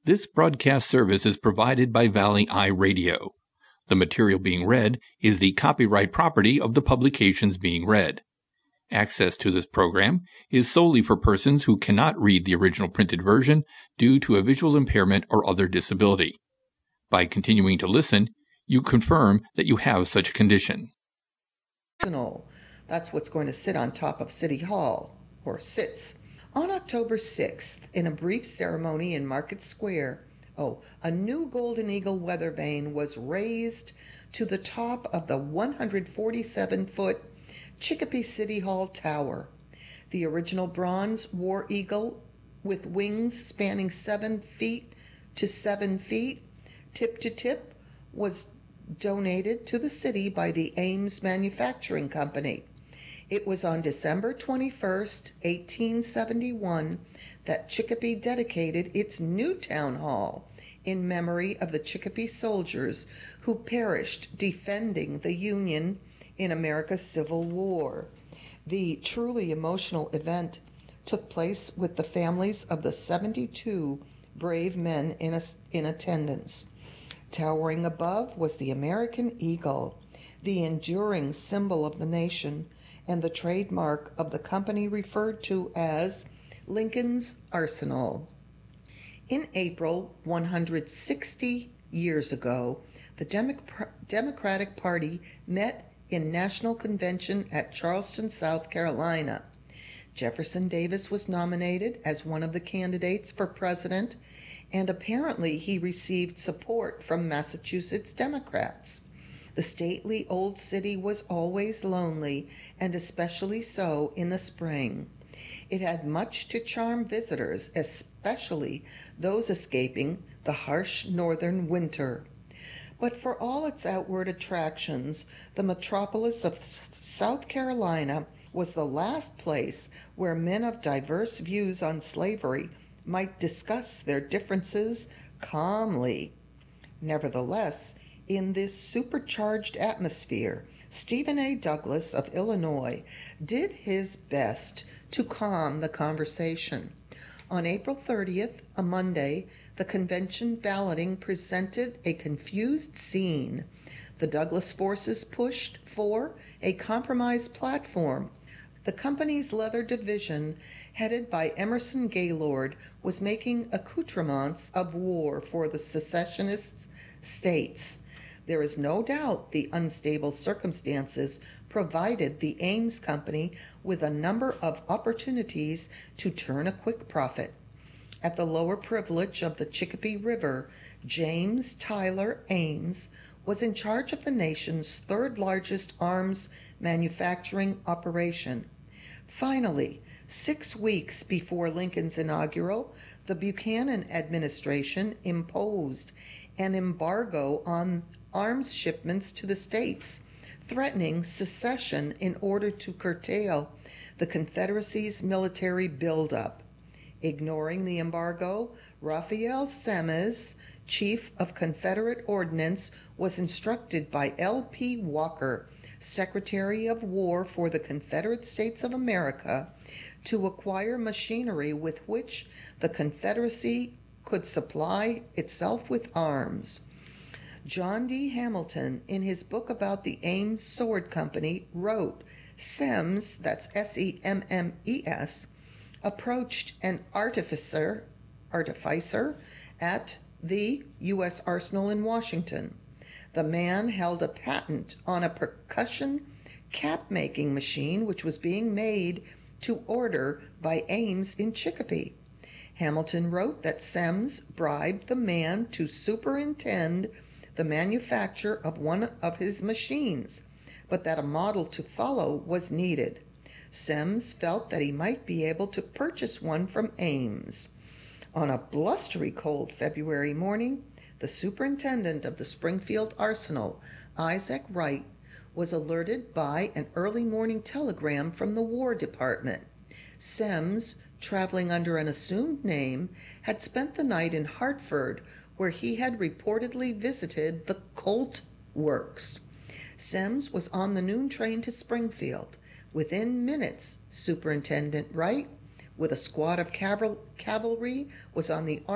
This broadcast service is provided by Valley Eye Radio. The material being read is the copyright property of the publications being read. Access to this program is solely for persons who cannot read the original printed version due to a visual impairment or other disability. By continuing to listen, you confirm that you have such a condition. That's what's going to sit on top of City Hall, or sits. On October 6th, in a brief ceremony in Market Square, a new Golden Eagle weather vane was raised to the top of the 147-foot Chicopee City Hall Tower. The original bronze War Eagle, with wings spanning 7 feet to 7 feet, tip to tip, was donated to the city by the Ames Manufacturing Company. It was on December 21st, 1871, that Chicopee dedicated its new town hall in memory of the Chicopee soldiers who perished defending the Union in America's Civil War. The truly emotional event took place with the families of the 72 brave men in attendance. Towering above was the American Eagle, the enduring symbol of the nation and the trademark of the company referred to as Lincoln's Arsenal. In April, 160 years ago, the Democratic Party met in National Convention at Charleston, South Carolina. Jefferson Davis was nominated as one of the candidates for president, and apparently he received support from Massachusetts Democrats. The stately old city was always lonely, and especially so in the spring. It had much to charm visitors, especially those escaping the harsh northern winter. But for all its outward attractions, the metropolis of South Carolina was the last place where men of diverse views on slavery might discuss their differences calmly. Nevertheless, in this supercharged atmosphere, Stephen A. Douglas of Illinois did his best to calm the conversation. On April 30th, a Monday, the convention balloting presented a confused scene. The Douglas forces pushed for a compromise platform. The company's leather division, headed by Emerson Gaylord, was making accoutrements of war for the secessionist states. There is no doubt the unstable circumstances provided the Ames Company with a number of opportunities to turn a quick profit. At the lower privilege of the Chicopee River, James Tyler Ames was in charge of the nation's third largest arms manufacturing operation. Finally, 6 weeks before Lincoln's inaugural, the Buchanan administration imposed an embargo on arms shipments to the states, threatening secession in order to curtail the Confederacy's military buildup. Ignoring the embargo, Raphael Semmes, Chief of Confederate Ordnance, was instructed by L.P. Walker, Secretary of War for the Confederate States of America, to acquire machinery with which the Confederacy could supply itself with arms. John D. Hamilton, in his book about the Ames Sword Company, wrote, Semmes, that's S-E-M-M-E-S, approached an artificer at the U.S. Arsenal in Washington. The man held a patent on a percussion cap-making machine which was being made to order by Ames in Chicopee. Hamilton wrote that Semmes bribed the man to superintend the manufacture of one of his machines, but that a model to follow was needed. Semmes felt that he might be able to purchase one from Ames. On a blustery cold February morning, the superintendent of the Springfield Arsenal, Isaac Wright, was alerted by an early morning telegram from the War Department. Semmes, traveling under an assumed name, had spent the night in Hartford, where he had reportedly visited the Colt Works. Semmes was on the noon train to Springfield. Within minutes, Superintendent Wright, with a squad of cavalry, was on the